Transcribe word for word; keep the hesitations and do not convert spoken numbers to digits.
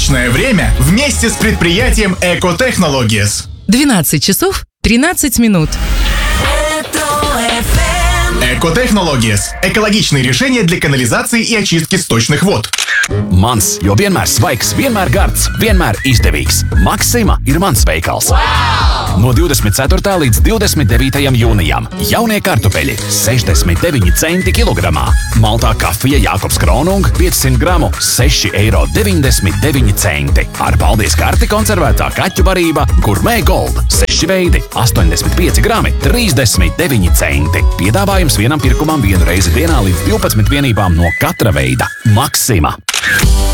Точное время вместе с предприятием Экотехнологиес. двенадцать часов тринадцать минут. Экотехнологиес – экологичные решения для канализации и очистки сточных вод. Mans, jo vienmēr svaigs, vienmēr gards, vienmēr izdevīgs. Maksima ir mans veikals. Wow! No divdesmit ceturtā līdz divdesmit devītajam jūnijam jaunie kartupeļi sešdesmit deviņi centi kilogramā. Maltā kafija Jākobs Kronung piecsimt gramu seši eiro deviņdesmit deviņi centi. Ar paldies karti konservētā kaķu barība Gourmet Gold seši veidi astoņdesmit pieci grami trīsdesmit deviņi centi. Piedāvājums vienam pirkumam vienu reizi dienā līdz divpadsmit vienībām no katra veida. Maksima!